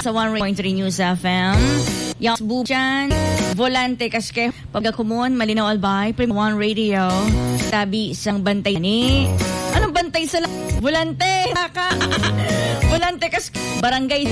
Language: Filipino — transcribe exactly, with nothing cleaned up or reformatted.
sa one point three News F M. Yang bujan, volante kaske, pagkakumon, malinaw albay, Prime One Radio, tabi isang bantay ni, anong bantay sa la- volante, naka, volante kaske, barangay